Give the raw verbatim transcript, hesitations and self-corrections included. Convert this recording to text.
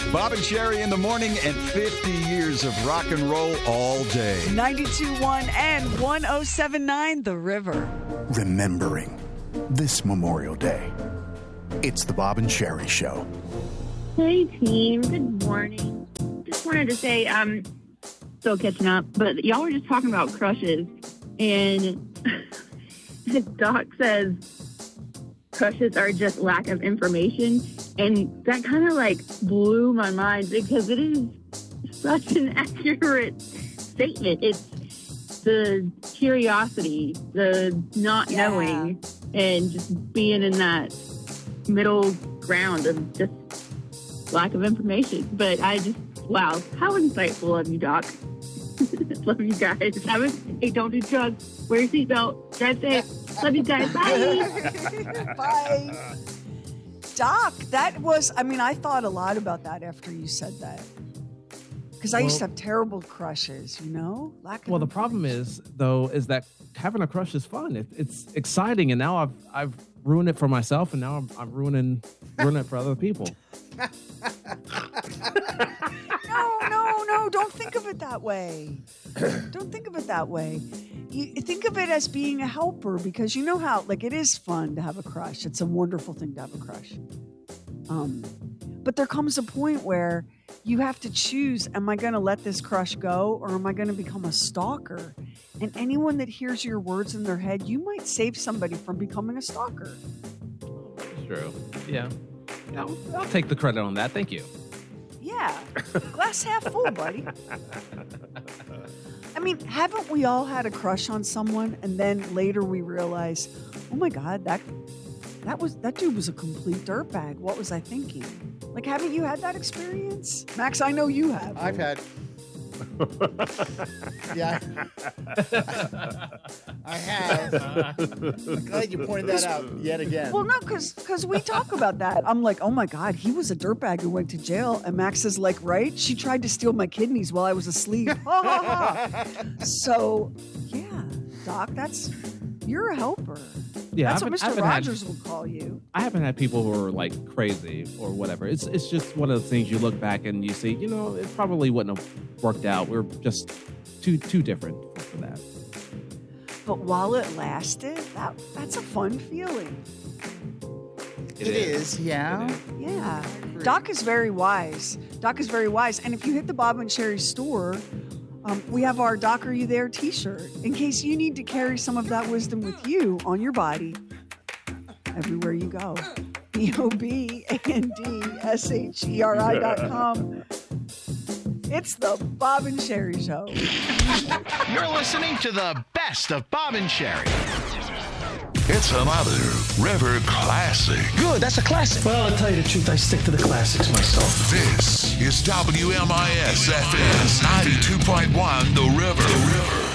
Bob and Sherry in the morning and fifty years of rock and roll all day. ninety-two point one and one oh seven point nine The River. Remembering this Memorial Day. It's the Bob and Sherry Show. Hey, team. Good morning. Just wanted to say, I'm still catching up, but y'all were just talking about crushes, and Doc says crushes are just lack of information, and that kind of like blew my mind because it is such an accurate statement. It's the curiosity, the not Yeah. knowing, and just being in that middle ground of just lack of information. But I just, wow, how insightful of you, Doc. Love you guys. Have a, hey, don't do drugs. Wear your seatbelt. Drive safe. Love you guys. Bye. Bye. Doc, that was, I mean, I thought a lot about that after you said that. Because I Well- used to have terrible crushes, you know? Lack of Well, the problem is, though, is that having a crush is fun. It, it's exciting, and now I've I've ruined it for myself, and now I'm, I'm ruining ruining it for other people. No, no, no. Don't think of it that way. Don't think of it that way. You think of it as being a helper because you know how, like, it is fun to have a crush. It's a wonderful thing to have a crush. Um, but there comes a point where you have to choose, am I going to let this crush go or am I going to become a stalker? And anyone that hears your words in their head, you might save somebody from becoming a stalker. It's true. Yeah. I'll, I'll take the credit on that. Thank you. Yeah. Glass half full, buddy. I mean, haven't we all had a crush on someone and then later we realize, oh my God, that that was that dude was a complete dirtbag. What was I thinking? Like, haven't you had that experience? Max, I know you have. I've had. Yeah. I have. I'm glad you pointed that out yet again. Well, no, because we talk about that. I'm like, oh my God, he was a dirtbag who went to jail. And Max is like, right? She tried to steal my kidneys while I was asleep. So, yeah, Doc, that's, you're a helper. Yeah, That's I what haven't- I Mister haven't had- Rogers will call you. I haven't had people who are like crazy or whatever. It's it's just one of the things you look back and you see, you know, it probably wouldn't have worked out. We're just too too different for, for that. But while it lasted, that that's a fun feeling. It is, yeah. It is. Yeah. Doc is very wise. Doc is very wise. And if you hit the Bob and Sherry store, um, we have our Doc Are You There t-shirt in case you need to carry some of that wisdom with you on your body everywhere you go. B O B A N D S H E R I dot com. It's the Bob and Sherry Show. You're listening to the best of Bob and Sherry. It's another River classic. Good, that's a classic. Well, I'll tell you the truth, I stick to the classics myself. This is W M I S F M ninety-two point one The River. The River.